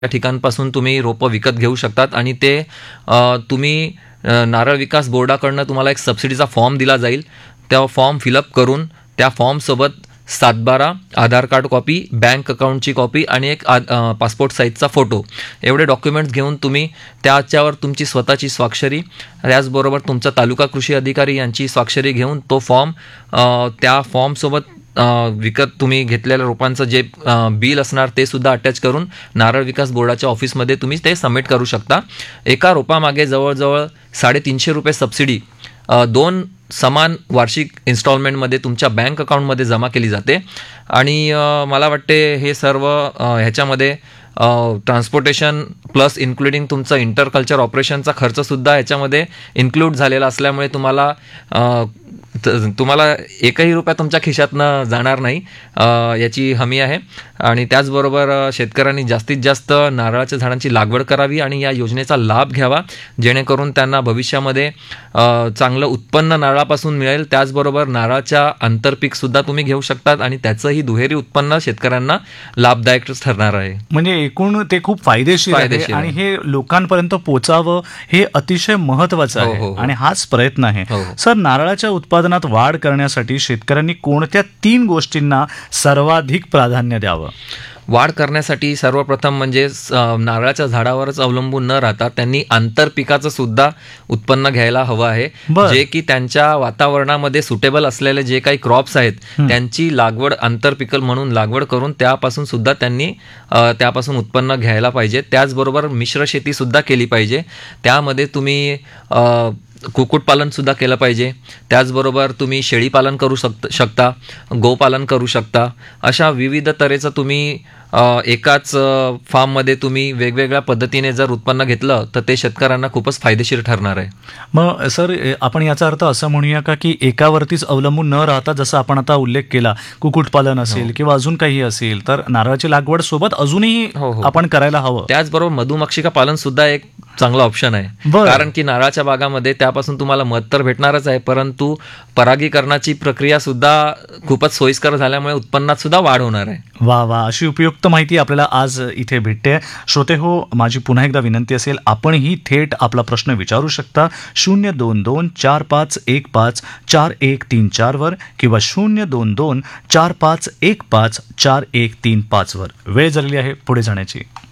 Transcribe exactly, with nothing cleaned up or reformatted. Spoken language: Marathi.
त्या ठिकाणपासून तुम्ही रोपं विकत घेऊ शकतात आणि ते अ, तुम्ही अ, नारळ विकास बोर्डाकडनं तुम्हाला एक सबसिडीचा फॉर्म दिला जाईल. त्या फॉर्म फिलअप करून त्या फॉर्मसोबत सातबारा, आधार कार्ड कॉपी, बँक अकाउंटची कॉपी आणि एक आ अ, पासपोर्ट साईजचा फोटो एवढे डॉक्युमेंट्स घेऊन तुम्ही त्याच्यावर तुमची स्वतःची स्वाक्षरी, त्याचबरोबर तुमचा तालुका कृषी अधिकारी यांची स्वाक्षरी घेऊन तो फॉर्म अ, त्या फॉर्मसोबत अ, विकत तुम्ही घेतलेल्या रोपांचं जे अ, बिल असणार ते सुद्धा अटॅच करून नारळ विकास बोर्डाच्या ऑफिसमध्ये तुम्ही ते सबमिट करू शकता. एका रोपामागे जवळजवळ साडेतीनशे रुपये सबसिडी अ, दोन समान वार्षिक इन्स्टॉलमेंटमध्ये तुमच्या बँक अकाउंटमध्ये जमा केली जाते आणि अ, मला वाटते हे सर्व अ, ह्याच्यामध्ये ट्रान्सपोर्टेशन प्लस इन्क्लुडिंग तुमचं इंटरकल्चर ऑपरेशनचा खर्चसुद्धा ह्याच्यामध्ये इन्क्लूड झालेला असल्यामुळे तुम्हाला अ, त तुम्हाला एकही रुपया तुमच्या खिशातनं जाणार नाही अ, याची हमी आहे. आणि त्याचबरोबर अ, शेतकऱ्यांनी जास्तीत जास्त नारळाच्या झाडांची लागवड करावी आणि या योजनेचा लाभ घ्यावा, जेणेकरून त्यांना भविष्यामध्ये अ, चांगलं उत्पन्न नारळापासून मिळेल. त्याचबरोबर नारळाच्या आंतरपीकसुद्धा तुम्ही घेऊ शकतात आणि त्याचंही दुहेरी उत्पन्न शेतकऱ्यांना लाभदायक ठरणार आहे. म्हणजे एकूण ते खूप फायदेशीर आहे फायदेशीर आणि आहे. हे लोकांपर्यंत पोचावं हे अतिशय महत्वाचं हो, आहे हो, हो. आणि हाच प्रयत्न आहे. हो, हो. सर, नारळाच्या उत्पादनात वाढ करण्यासाठी शेतकऱ्यांनी कोणत्या तीन गोष्टींना सर्वाधिक प्राधान्य द्यावं? वाढ करण्यासाठी सर्वप्रथम म्हणजे स- अ, नारळाच्या झाडावरच अवलंबून न राहता त्यांनी आंतरपिकाचं सुद्धा उत्पन्न घ्यायला हवं आहे, बर. जे की त्यांच्या वातावरणामध्ये सुटेबल असलेले जे काही क्रॉप्स आहेत त्यांची लागवड आंतरपिकल म्हणून लागवड करून त्यापासून सुद्धा त्यांनी अ, त्यापासून उत्पन्न घ्यायला पाहिजे. त्याचबरोबर मिश्र शेती सुद्धा केली पाहिजे. त्यामध्ये तुम्ही अ, कुक्कुटपालन सुद्धा केलं पाहिजे. त्याचबरोबर तुम्ही शेळीपालन करू शक शकता, गोपालन करू शकता. अशा विविध तऱ्हेचं तुम्ही अ, एकाच अ, फार्ममध्ये तुम्ही वेगवेगळ्या पद्धतीने जर उत्पन्न घेतलं तर ते शेतकऱ्यांना खूपच फायदेशीर ठरणार आहे. मग सर, ए- आपण याचा अर्थ असं म्हणूया का की एकावरतीच अवलंबून न राहता, जसं आपण आता उल्लेख केला, कुक्कुटपालन असेल किंवा अजून काही असेल, तर नारळाची लागवड सोबत अजूनही हो, हो. आपण करायला हवं. त्याचबरोबर मधुमक्षिका पालन सुद्धा एक चांगला ऑप्शन आहे. बरं. कारण की नारळाच्या बागामध्ये त्यापासून तुम्हाला मध तर भेटणारच आहे, परंतु परागीकरणाची प्रक्रिया सुद्धा खूपच सोयीस्कर झाल्यामुळे उत्पन्नात सुद्धा वाढ होणार आहे. वा वा, अशी उपयुक्त माहिती आपल्याला आज इथे भेटते. श्रोते हो, माझी पुन्हा एकदा विनंती असेल, आपणही थेट आपला प्रश्न विचारू शकता शून्य दोन दोन चार पाच एक पाच चार एक तीन चार वर किंवा शून्य दोन दोन चार पाच एक पाच चार एक तीन पाच वर. वेळ झालेली आहे पुढे जाण्याची.